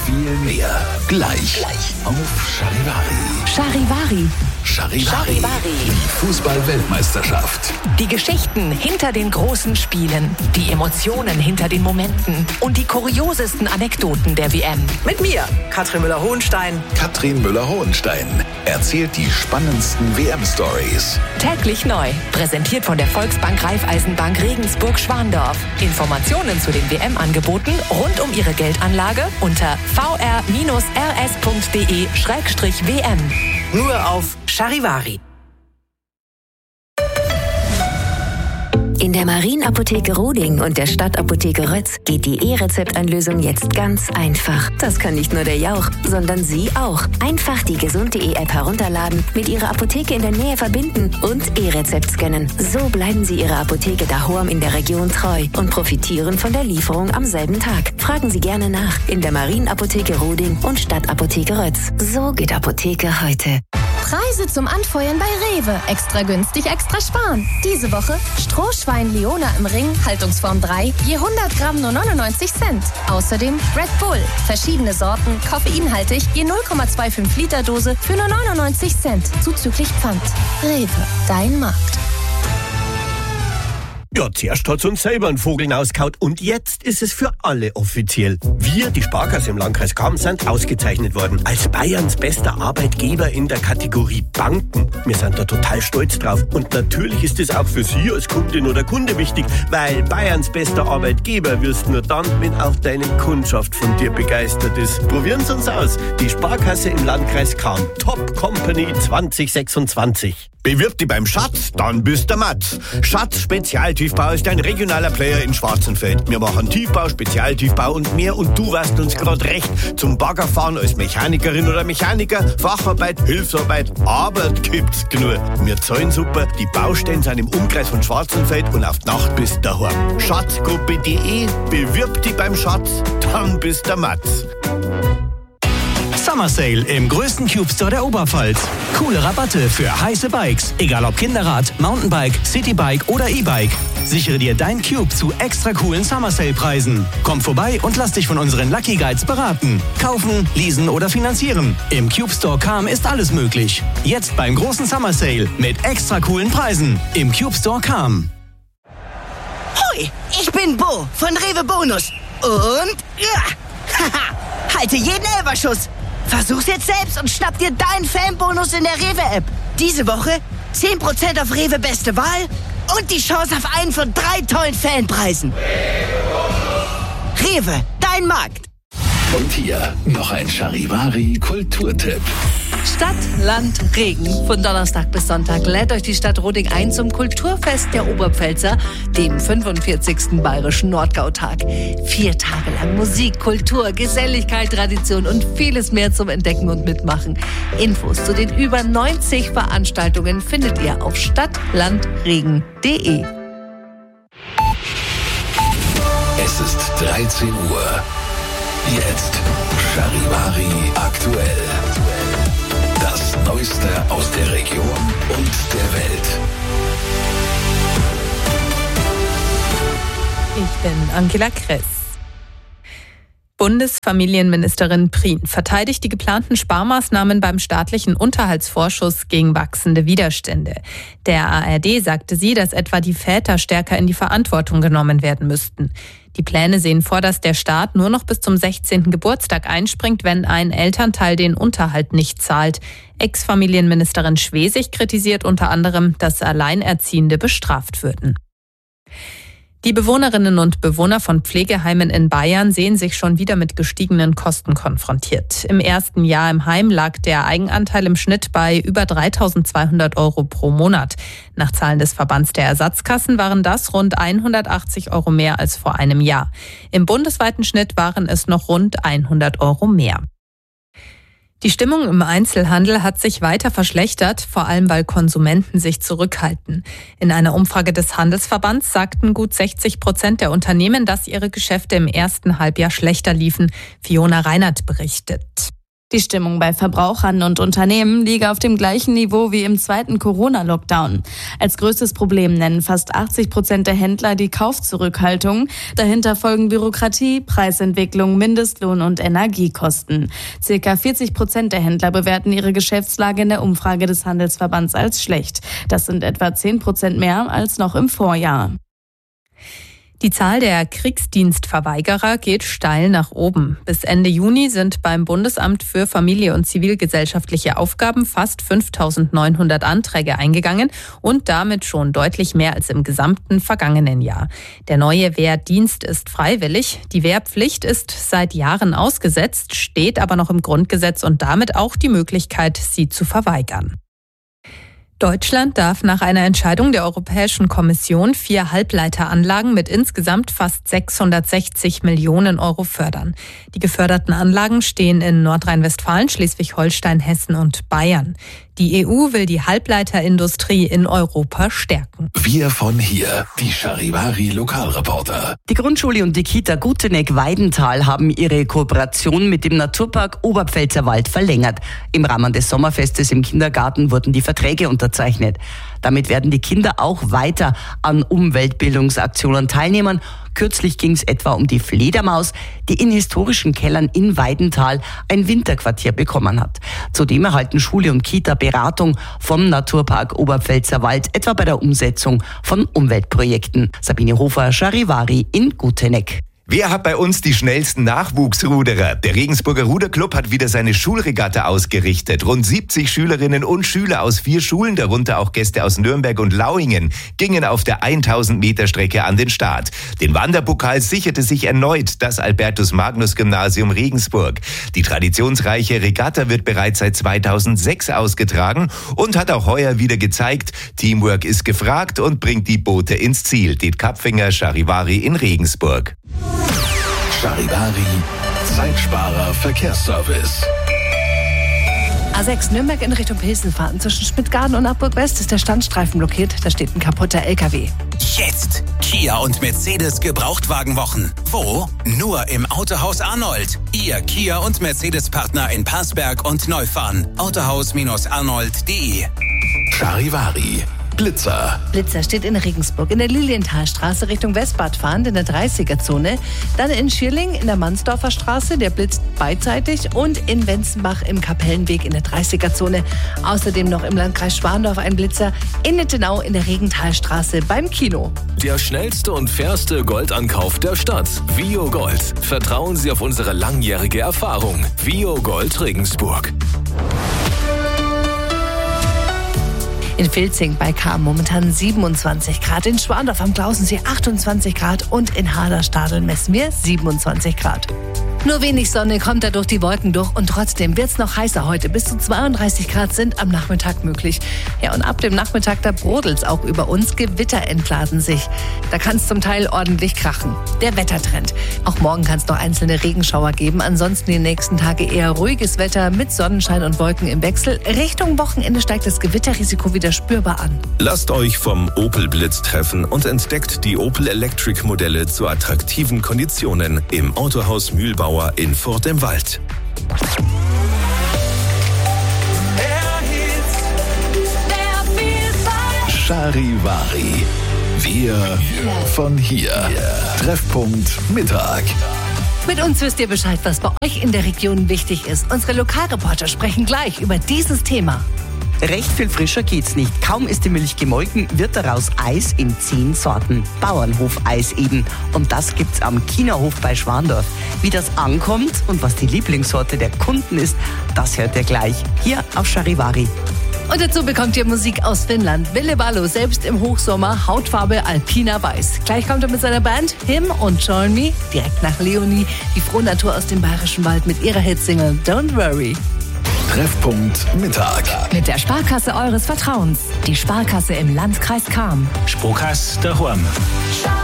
viel mehr. Gleich. Auf Charivari. Charivari. Die Fußball-Weltmeisterschaft. Die Geschichten hinter den großen Spielen, die Emotionen hinter den Momenten und die kuriosesten Anekdoten der WM. Mit mir, Katrin Müller-Hohenstein. Katrin Müller-Hohenstein erzählt die spannendsten WM-Stories. Täglich neu. Präsentiert von der Volksbank Raiffeisenbank Regensburg-Schwandorf. Informationen zu den WM-Angeboten rund um Ihre Geldanlage unter vr-rs.de/WM. Nur auf Charivari. In der Marienapotheke Roding und der Stadtapotheke Rötz geht die E-Rezept-Einlösung jetzt ganz einfach. Das kann nicht nur der Jauch, sondern Sie auch. Einfach die gesund.de-App herunterladen, mit Ihrer Apotheke in der Nähe verbinden und E-Rezept scannen. So bleiben Sie Ihrer Apotheke daheim in der Region treu und profitieren von der Lieferung am selben Tag. Fragen Sie gerne nach in der Marienapotheke Roding und Stadtapotheke Rötz. So geht Apotheke heute. Preise zum Anfeuern bei Rewe. Extra günstig, extra sparen. Diese Woche Strohschwein Leona im Ring, Haltungsform 3, je 100 Gramm nur 99 Cent. Außerdem Red Bull, verschiedene Sorten, koffeinhaltig, je 0,25 Liter Dose für nur 99 Cent, zuzüglich Pfand. Rewe, dein Markt. Ja, zuerst hat's uns selber einen Vogel auskaut und jetzt ist es für alle offiziell. Wir, die Sparkasse im Landkreis Cham, sind ausgezeichnet worden als Bayerns bester Arbeitgeber in der Kategorie Banken. Wir sind da total stolz drauf. Und natürlich ist es auch für Sie als Kundin oder Kunde wichtig, weil Bayerns bester Arbeitgeber wirst nur dann, wenn auch deine Kundschaft von dir begeistert ist. Probieren Sie uns aus. Die Sparkasse im Landkreis Cham. Top Company 2026. Bewirb dich beim Schatz, dann bist du Matz. Schatz Spezialtiefbau ist ein regionaler Player in Schwarzenfeld. Wir machen Tiefbau, Spezialtiefbau und mehr und du weißt uns gerade recht. Zum Baggerfahren als Mechanikerin oder Mechaniker, Facharbeit, Hilfsarbeit, Arbeit gibt's genug. Wir zahlen super, die Baustellen sind im Umkreis von Schwarzenfeld und auf die Nacht bist du daheim. Schatzgruppe.de, bewirb dich beim Schatz, dann bist du Matz. Summer Sale im größten Cube Store der Oberpfalz. Coole Rabatte für heiße Bikes, egal ob Kinderrad, Mountainbike, Citybike oder E-Bike. Sichere dir dein Cube zu extra coolen Summer Sale Preisen. Komm vorbei und lass dich von unseren Lucky Guides beraten. Kaufen, leasen oder finanzieren. Im Cube Store Cham ist alles möglich. Jetzt beim großen Summer Sale mit extra coolen Preisen. Im Cube Store Cham. Hoi, ich bin Bo von Rewe Bonus. Und halte jeden Elferschuss. Versuch's jetzt selbst und schnapp dir deinen Fanbonus in der Rewe-App. Diese Woche 10% auf Rewe Beste Wahl und die Chance auf einen von 3 tollen Fanpreisen. Rewe, dein Markt. Und hier noch ein Charivari-Kulturtipp. Stadt, Land, Regen. Von Donnerstag bis Sonntag lädt euch die Stadt Roding ein zum Kulturfest der Oberpfälzer, dem 45. Bayerischen Nordgautag. 4 Tage lang Musik, Kultur, Geselligkeit, Tradition und vieles mehr zum Entdecken und Mitmachen. Infos zu den über 90 Veranstaltungen findet ihr auf stadtlandregen.de. Es ist 13 Uhr. Jetzt Charivari aktuell. Das Neueste aus der Region und der Welt. Ich bin Angela Kress. Bundesfamilienministerin Prien verteidigt die geplanten Sparmaßnahmen beim staatlichen Unterhaltsvorschuss gegen wachsende Widerstände. Der ARD sagte sie, dass etwa die Väter stärker in die Verantwortung genommen werden müssten. Die Pläne sehen vor, dass der Staat nur noch bis zum 16. Geburtstag einspringt, wenn ein Elternteil den Unterhalt nicht zahlt. Ex-Familienministerin Schwesig kritisiert unter anderem, dass Alleinerziehende bestraft würden. Die Bewohnerinnen und Bewohner von Pflegeheimen in Bayern sehen sich schon wieder mit gestiegenen Kosten konfrontiert. Im ersten Jahr im Heim lag der Eigenanteil im Schnitt bei über 3.200 € pro Monat. Nach Zahlen des Verbands der Ersatzkassen waren das rund 180 € mehr als vor einem Jahr. Im bundesweiten Schnitt waren es noch rund 100 € mehr. Die Stimmung im Einzelhandel hat sich weiter verschlechtert, vor allem weil Konsumenten sich zurückhalten. In einer Umfrage des Handelsverbands sagten gut 60% der Unternehmen, dass ihre Geschäfte im ersten Halbjahr schlechter liefen. Fiona Reinert berichtet. Die Stimmung bei Verbrauchern und Unternehmen liege auf dem gleichen Niveau wie im zweiten Corona-Lockdown. Als größtes Problem nennen fast 80% der Händler die Kaufzurückhaltung. Dahinter folgen Bürokratie, Preisentwicklung, Mindestlohn und Energiekosten. Circa 40% der Händler bewerten ihre Geschäftslage in der Umfrage des Handelsverbands als schlecht. Das sind etwa 10% mehr als noch im Vorjahr. Die Zahl der Kriegsdienstverweigerer geht steil nach oben. Bis Ende Juni sind beim Bundesamt für Familie und zivilgesellschaftliche Aufgaben fast 5.900 Anträge eingegangen und damit schon deutlich mehr als im gesamten vergangenen Jahr. Der neue Wehrdienst ist freiwillig. Die Wehrpflicht ist seit Jahren ausgesetzt, steht aber noch im Grundgesetz und damit auch die Möglichkeit, sie zu verweigern. Deutschland darf nach einer Entscheidung der Europäischen Kommission 4 Halbleiteranlagen mit insgesamt fast 660 Millionen Euro fördern. Die geförderten Anlagen stehen in Nordrhein-Westfalen, Schleswig-Holstein, Hessen und Bayern. Die EU will die Halbleiterindustrie in Europa stärken. Wir von hier, die Charivari Lokalreporter. Die Grundschule und die Kita Guteneck-Weidenthal haben ihre Kooperation mit dem Naturpark Oberpfälzerwald verlängert. Im Rahmen des Sommerfestes im Kindergarten wurden die Verträge unterzeichnet. Damit werden die Kinder auch weiter an Umweltbildungsaktionen teilnehmen. Kürzlich ging es etwa um die Fledermaus, die in historischen Kellern in Weidenthal ein Winterquartier bekommen hat. Zudem erhalten Schule und Kita Beratung vom Naturpark Oberpfälzerwald, etwa bei der Umsetzung von Umweltprojekten. Sabine Hofer, Charivari in Guteneck. Wer hat bei uns die schnellsten Nachwuchsruderer? Der Regensburger Ruderclub hat wieder seine Schulregatta ausgerichtet. Rund 70 Schülerinnen und Schüler aus 4 Schulen, darunter auch Gäste aus Nürnberg und Lauingen, gingen auf der 1000 Meter Strecke an den Start. Den Wanderpokal sicherte sich erneut das Albertus-Magnus-Gymnasium Regensburg. Die traditionsreiche Regatta wird bereits seit 2006 ausgetragen und hat auch heuer wieder gezeigt, Teamwork ist gefragt und bringt die Boote ins Ziel. Det Kapfinger, Charivari in Regensburg. Charivari, Zeitsparer Verkehrsservice. A6 Nürnberg in Richtung Pilsen fahren. Zwischen Schmidtgarten und Abburg West ist der Standstreifen blockiert. Da steht ein kaputter LKW. Jetzt Kia und Mercedes Gebrauchtwagenwochen. Wo? Nur im Autohaus Arnold. Ihr Kia und Mercedes Partner in Parsberg und Neufahren. Autohaus-arnold.de. Charivari. Blitzer. Blitzer steht in Regensburg in der Lilienthalstraße Richtung Westbad fahrend in der 30er-Zone. Dann in Schierling in der Mansdorfer Straße, der blitzt beidseitig. Und in Wenzenbach im Kapellenweg in der 30er-Zone. Außerdem noch im Landkreis Schwandorf ein Blitzer. In Nittenau in der Regenthalstraße beim Kino. Der schnellste und fairste Goldankauf der Stadt. Vio Gold. Vertrauen Sie auf unsere langjährige Erfahrung. Vio Gold Regensburg. In Vilzing bei Cham momentan 27 Grad, in Schwandorf am Klausensee 28 Grad und in Haderstadeln messen wir 27 Grad. Nur wenig Sonne kommt da durch die Wolken durch und trotzdem wird es noch heißer heute. Bis zu 32 Grad sind am Nachmittag möglich. Ja, und ab dem Nachmittag, da brodelt es auch über uns. Gewitter entladen sich. Da kann es zum Teil ordentlich krachen. Der Wettertrend. Auch morgen kann es noch einzelne Regenschauer geben. Ansonsten die nächsten Tage eher ruhiges Wetter mit Sonnenschein und Wolken im Wechsel. Richtung Wochenende steigt das Gewitterrisiko wieder spürbar an. Lasst euch vom Opel Blitz treffen und entdeckt die Opel Electric Modelle zu attraktiven Konditionen im Autohaus Mühlbauer in Furt im Wald. Charivari. Wir von hier. Treffpunkt Mittag. Mit uns wisst ihr Bescheid, was bei euch in der Region wichtig ist. Unsere Lokalreporter sprechen gleich über dieses Thema. Recht viel frischer geht's nicht. Kaum ist die Milch gemolken, wird daraus Eis in 10 Sorten. Bauernhof-Eis eben. Und das gibt's am Chinahof bei Schwandorf. Wie das ankommt und was die Lieblingssorte der Kunden ist, das hört ihr gleich hier auf Charivari. Und dazu bekommt ihr Musik aus Finnland. Ville Ballo, selbst im Hochsommer, Hautfarbe Alpina Weiß. Gleich kommt er mit seiner Band Him und Join Me, direkt nach Leonie, die frohe Natur aus dem Bayerischen Wald mit ihrer Hitsingle Don't Worry. Treffpunkt Mittag. Mit der Sparkasse eures Vertrauens. Die Sparkasse im Landkreis Cham. Sparkasse daheim.